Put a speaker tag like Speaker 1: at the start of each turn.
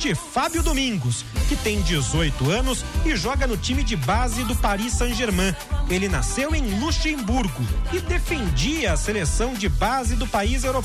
Speaker 1: de Fábio Domingos, que tem 18 anos e joga no time de base do Paris Saint-Germain. Ele nasceu em Luxemburgo e defendia a seleção de base do país europeu.